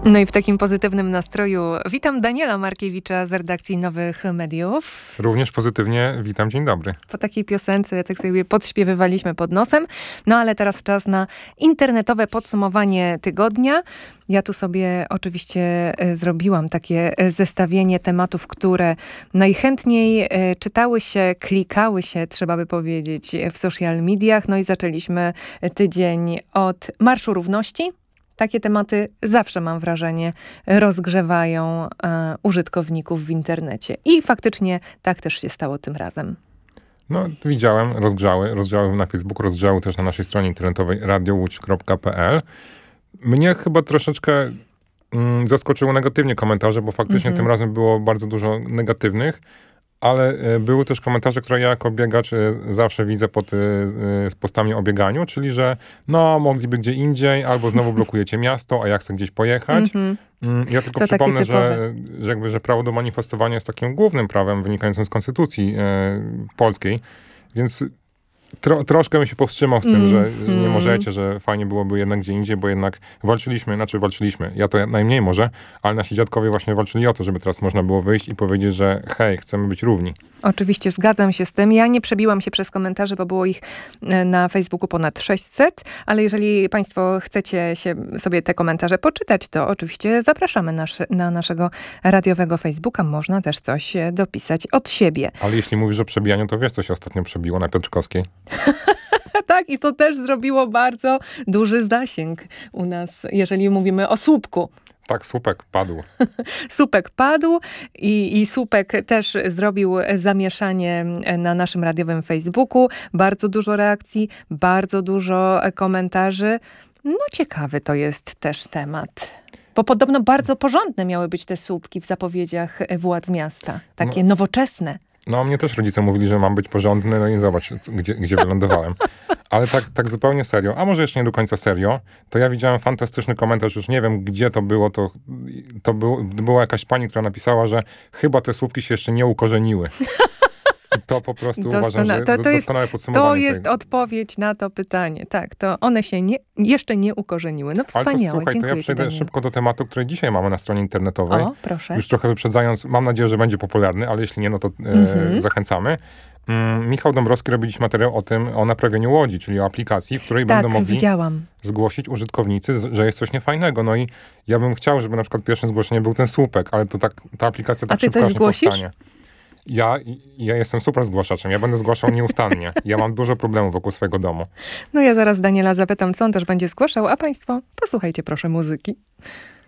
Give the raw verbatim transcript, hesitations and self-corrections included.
No i w takim pozytywnym nastroju witam Daniela Markiewicza z redakcji Nowych Mediów. Również pozytywnie witam, dzień dobry. Po takiej piosence tak sobie podśpiewywaliśmy pod nosem. No ale teraz czas na internetowe podsumowanie tygodnia. Ja tu sobie oczywiście zrobiłam takie zestawienie tematów, które najchętniej czytały się, klikały się, trzeba by powiedzieć, w social mediach. No i zaczęliśmy tydzień od Marszu Równości. Takie tematy zawsze, mam wrażenie, rozgrzewają e, użytkowników w internecie. I faktycznie tak też się stało tym razem. No, widziałem, rozgrzały. Rozgrzały na Facebooku, rozgrzały też na naszej stronie internetowej radio łódź kropka p l. Mnie chyba troszeczkę mm, zaskoczyło negatywnie komentarze, bo faktycznie mm-hmm. tym razem było bardzo dużo negatywnych. Ale y, były też komentarze, które ja jako biegacz y, zawsze widzę pod y, y, postami o bieganiu, czyli że no, mogliby gdzie indziej, albo znowu blokujecie miasto, a ja chcę gdzieś pojechać. Mm-hmm. Y, ja tylko to przypomnę, że, że, jakby, że prawo do manifestowania jest takim głównym prawem wynikającym z konstytucji y, polskiej, więc Tro, troszkę bym się powstrzymał z tym, mm, że mm. nie możecie, że fajnie byłoby jednak gdzie indziej, bo jednak walczyliśmy, znaczy walczyliśmy, ja to najmniej może, ale nasi dziadkowie właśnie walczyli o to, żeby teraz można było wyjść i powiedzieć, że hej, chcemy być równi. Oczywiście zgadzam się z tym. Ja nie przebiłam się przez komentarze, bo było ich na Facebooku ponad sześćset, ale jeżeli państwo chcecie się, sobie te komentarze poczytać, to oczywiście zapraszamy nasz, na naszego radiowego Facebooka. Można też coś dopisać od siebie. Ale jeśli mówisz o przebijaniu, to wiesz, co się ostatnio przebiło na Piotrkowskiej? Tak, i to też zrobiło bardzo duży zasięg u nas, jeżeli mówimy o słupku. Tak, słupek padł. Słupek padł i, i słupek też zrobił zamieszanie na naszym radiowym Facebooku. Bardzo dużo reakcji, bardzo dużo komentarzy. No ciekawy to jest też temat. Bo podobno bardzo porządne miały być te słupki w zapowiedziach władz miasta. Takie no. nowoczesne. No, mnie też rodzice mówili, że mam być porządny, no i zobacz, gdzie, gdzie wylądowałem. Ale tak, tak zupełnie serio, a może jeszcze nie do końca serio, to ja widziałem fantastyczny komentarz, już nie wiem, gdzie to było, to, to był, była jakaś pani, która napisała, że chyba te słupki się jeszcze nie ukorzeniły. To po prostu Dostana- uważam, że to, to doskonałe jest, podsumowanie. To jest tej... odpowiedź na to pytanie. Tak, to one się nie, jeszcze nie ukorzeniły. No wspaniałe, Ale to słuchaj, dziękuję to ja przejdę ci, szybko do tematu, który dzisiaj mamy na stronie internetowej. O, proszę. Już trochę wyprzedzając, mam nadzieję, że będzie popularny, ale jeśli nie, no to mm-hmm. e, zachęcamy. Mm, Michał Dąbrowski robi dziś materiał o tym, o naprawieniu łodzi, czyli o aplikacji, w której tak, będą mogli widziałam. zgłosić użytkownicy, że jest coś niefajnego. No i ja bym chciał, żeby na przykład pierwszym zgłoszeniem był ten słupek, ale to tak, ta aplikacja tak szybko nie powstanie. Ja, ja jestem super zgłaszaczem. Ja będę zgłaszał nieustannie. Ja mam dużo problemów wokół swojego domu. No ja zaraz Daniela zapytam, co on też będzie zgłaszał, a państwo posłuchajcie proszę muzyki.